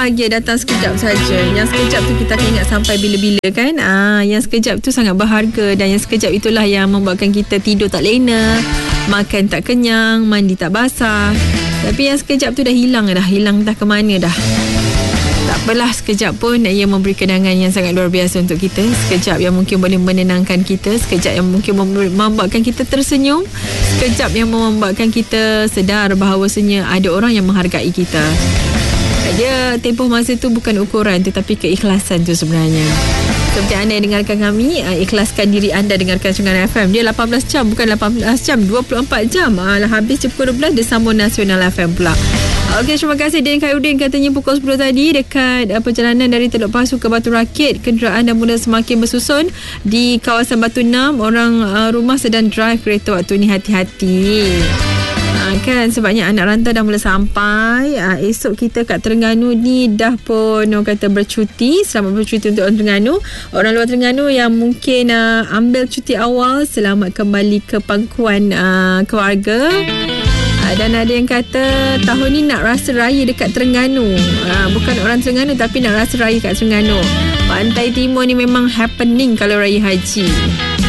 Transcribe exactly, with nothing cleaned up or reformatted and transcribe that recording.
bahagia datang sekejap saja. Yang sekejap tu kita akan ingat sampai bila-bila kan. Ah, yang sekejap tu sangat berharga. Dan yang sekejap itulah yang membuatkan kita tidur tak lena, makan tak kenyang, mandi tak basah. Tapi yang sekejap tu dah hilang dah. Hilang dah ke mana dah. Tak apalah, sekejap pun ia memberi kenangan yang sangat luar biasa untuk kita. Sekejap yang mungkin boleh menenangkan kita. Sekejap yang mungkin membuatkan kita tersenyum. Sekejap yang membuatkan kita sedar bahawasanya ada orang yang menghargai kita. Dia tempoh masa tu bukan ukuran, tetapi keikhlasan tu sebenarnya. Seperti anda yang dengarkan kami, ikhlaskan diri anda dengarkan Sungai F M. Dia lapan belas jam, bukan lapan belas jam, dua puluh empat jam. Alah, habis pukul dua belas dia sambung Nasional F M pula. Okey, terima kasih Din Khairuddin. Katanya pukul sepuluh tadi dekat uh, perjalanan dari Teluk Pasu ke Batu Rakit, kenderaan dah mula semakin bersusun di kawasan Batu enam. Orang uh, rumah sedang drive kereta waktu ni, hati-hati. Ha, kan sebabnya anak rantau dah mula sampai. Ha, esok kita kat Terengganu ni dah pun orang kata bercuti. Selamat bercuti untuk orang Terengganu. Orang luar Terengganu yang mungkin uh, ambil cuti awal, selamat kembali ke pangkuan uh, keluarga. Uh, dan ada yang kata tahun ni nak rasa raya dekat Terengganu. Uh, bukan orang Terengganu tapi nak rasa raya kat Terengganu. Pantai Timur ni memang happening kalau raya haji.